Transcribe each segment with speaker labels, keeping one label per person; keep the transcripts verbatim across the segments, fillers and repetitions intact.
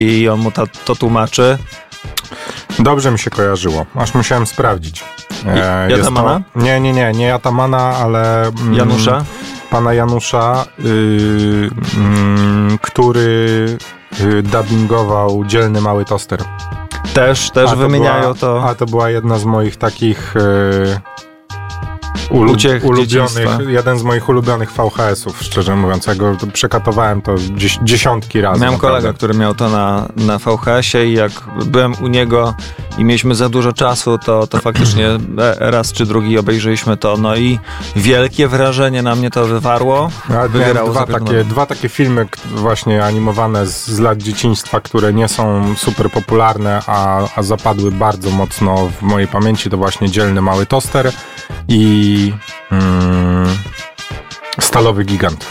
Speaker 1: i on mu ta, to tłumaczy.
Speaker 2: Dobrze mi się kojarzyło, aż musiałem sprawdzić.
Speaker 1: E, Jatamana?
Speaker 2: To, nie, nie, nie, nie Jatamana, ale... Mm,
Speaker 1: Janusza?
Speaker 2: Pana Janusza, yy, yy, który yy, dubbingował Dzielny Mały Toster.
Speaker 1: Też, też wymieniają
Speaker 2: była,
Speaker 1: to.
Speaker 2: A to była jedna z moich takich... Yy, Ulub,
Speaker 1: Uciech
Speaker 2: ulubionych, jeden z moich ulubionych V H S-ów, szczerze mówiąc. Ja go przekatowałem to dzies, dziesiątki razy.
Speaker 1: Miałem
Speaker 2: naprawdę.
Speaker 1: kolegę, który miał to na, na V H S-ie i jak byłem u niego i mieliśmy za dużo czasu, to, to faktycznie raz czy drugi obejrzeliśmy to. No i wielkie wrażenie na mnie to wywarło.
Speaker 2: Ja miałem dwa takie, dwa takie filmy właśnie animowane z, z lat dzieciństwa, które nie są super popularne, a, a zapadły bardzo mocno w mojej pamięci. To właśnie Dzielny Mały Toster i Hmm, Stalowy Gigant.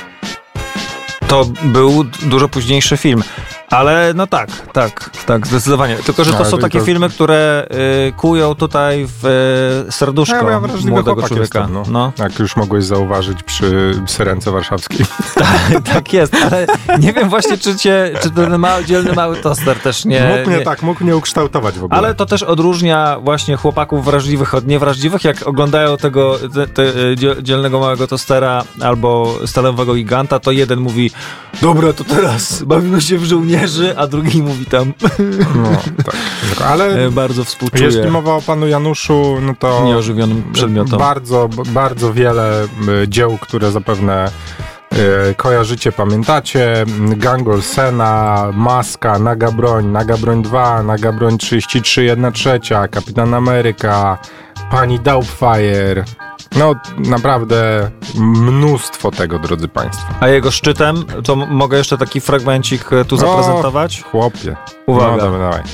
Speaker 1: To był dużo późniejszy film. Ale no tak, tak, tak, zdecydowanie. Tylko, że to Ale są takie to... filmy, które y, kują tutaj w y, serduszko ja młodego człowieka. Jestem,
Speaker 2: no.
Speaker 1: No.
Speaker 2: Jak już mogłeś zauważyć przy Syrence Warszawskiej.
Speaker 1: tak, tak jest, ale nie wiem właśnie, czy cię, czy ten mały, Dzielny Mały Toster też nie...
Speaker 2: Mógł mnie
Speaker 1: nie...
Speaker 2: tak, mógł mnie ukształtować w ogóle.
Speaker 1: Ale to też odróżnia właśnie chłopaków wrażliwych od niewrażliwych, jak oglądają tego te, te, Dzielnego Małego Tostera albo Stalowego Giganta, to jeden mówi: dobra, to teraz bawimy się w żołnierzy, a drugi mówi tam.
Speaker 2: No, tak. Ale
Speaker 1: bardzo współczuję.
Speaker 2: Jeśli mowa o panu Januszu, no to
Speaker 1: nieożywionym przedmiotom.
Speaker 2: Bardzo, bardzo wiele dzieł, które zapewne kojarzycie, pamiętacie. Gang Olsena, Maska, Naga Broń, Naga Broń dwa, Naga Broń trzydzieści trzy, jedna trzecia, Kapitan Ameryka, Pani Doubtfire. No, naprawdę mnóstwo tego, drodzy państwo.
Speaker 1: A jego szczytem, to m- mogę jeszcze taki fragmencik tu zaprezentować?
Speaker 2: O, chłopie.
Speaker 1: Uwaga.
Speaker 2: No, dawaj, dawaj.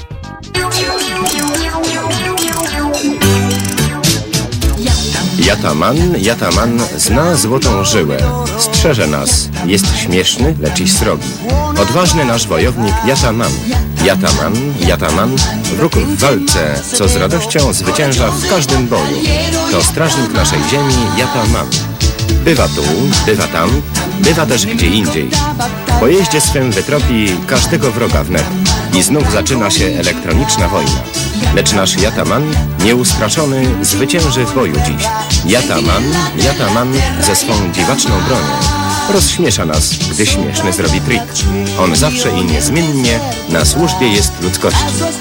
Speaker 3: Jataman, Jataman zna złotą żyłę. Strzeże nas. Jest śmieszny, lecz i srogi. Odważny nasz wojownik Jataman. Jataman, Jataman, wróg w walce, co z radością zwycięża w każdym boju. To strażnik naszej ziemi Jataman. Bywa tu, bywa tam, bywa też gdzie indziej. W pojeździe swym wytropi każdego wroga wnet. I znów zaczyna się elektroniczna wojna. Lecz nasz Jataman, nieustraszony, zwycięży w boju dziś. Jataman, Jataman ze swą dziwaczną bronią rozśmiesza nas, gdy śmieszny zrobi trik. On zawsze i niezmiennie na służbie jest ludzkości.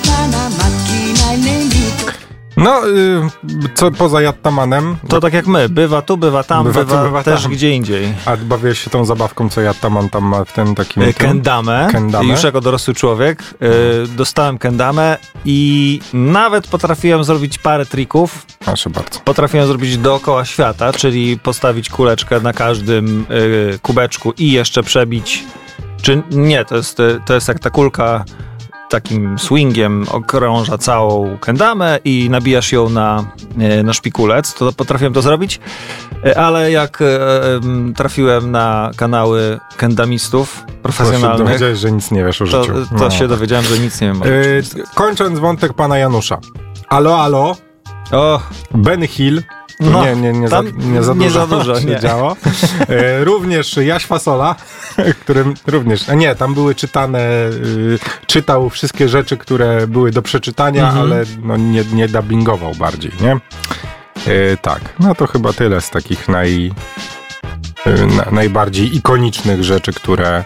Speaker 2: No, y, co poza Jatamanem?
Speaker 1: To tak jak my, bywa tu, bywa tam, bywa, bywa, bywa też tam. Gdzie indziej.
Speaker 2: A bawiłeś się tą zabawką, co Jataman tam ma w tym takim...
Speaker 1: Y, kendamę. kendamę. Już jako dorosły człowiek y, dostałem kendamę i nawet potrafiłem zrobić parę trików.
Speaker 2: Proszę bardzo.
Speaker 1: Potrafiłem zrobić dookoła świata, czyli postawić kuleczkę na każdym y, kubeczku i jeszcze przebić... Czy nie, to jest, to jest jak ta kulka... takim swingiem okrąża całą kendamę i nabijasz ją na, na szpikulec, to potrafiłem to zrobić, ale jak e, trafiłem na kanały kendamistów profesjonalnych, to się
Speaker 2: dowiedziałeś, że nic nie wiesz o życiu.
Speaker 1: To, to no. się dowiedziałem, że nic nie wiem o życiu.
Speaker 2: E, kończąc wątek pana Janusza. Alo, alo.
Speaker 1: Oh.
Speaker 2: Ben Hill.
Speaker 1: No,
Speaker 2: nie, nie, nie, za, nie za
Speaker 1: nie
Speaker 2: dużo,
Speaker 1: za dużo
Speaker 2: się
Speaker 1: nie.
Speaker 2: działo. E, również Jaś Fasola, którym również, a nie, tam były czytane, y, czytał wszystkie rzeczy, które były do przeczytania, mm-hmm. ale no, nie, nie dubbingował bardziej, nie? E, tak, no to chyba tyle z takich naj, y, na, najbardziej ikonicznych rzeczy, które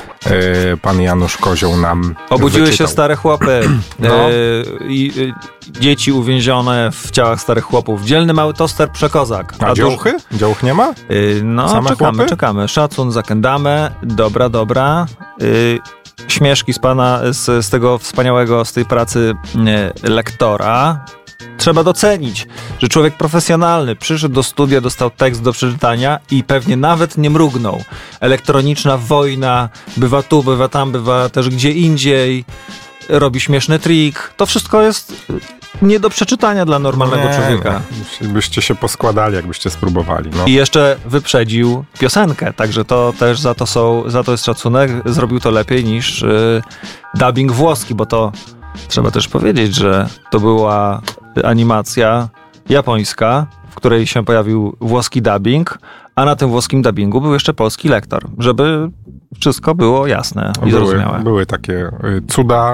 Speaker 2: y, pan Janusz Kozioł nam
Speaker 1: Obudziły
Speaker 2: wyczytał.
Speaker 1: się stare chłopy.
Speaker 2: No.
Speaker 1: E, i, y, dzieci uwięzione w ciałach starych chłopów. Dzielny Mały Toster, Przekozak.
Speaker 2: A, a działchy? Duż... Działch nie ma?
Speaker 1: Y, no,
Speaker 2: Same
Speaker 1: czekamy,
Speaker 2: chłopy?
Speaker 1: czekamy. Szacun za kendamę. Dobra, dobra. Y, śmieszki z pana, z, z tego wspaniałego, z tej pracy y, lektora. Trzeba docenić, że człowiek profesjonalny przyszedł do studia, dostał tekst do przeczytania i pewnie nawet nie mrugnął. Elektroniczna wojna, bywa tu, bywa tam, bywa też gdzie indziej, robi śmieszny trik. To wszystko jest nie do przeczytania dla normalnego nie, człowieka.
Speaker 2: No, byście się poskładali, jakbyście spróbowali. No.
Speaker 1: I jeszcze wyprzedził piosenkę, także to też za to, są, za to jest szacunek. Zrobił to lepiej niż y, dubbing włoski, bo to trzeba też powiedzieć, że to była animacja japońska, w której się pojawił włoski dubbing, a na tym włoskim dubbingu był jeszcze polski lektor, żeby wszystko było jasne i
Speaker 2: były,
Speaker 1: zrozumiałe.
Speaker 2: były takie cuda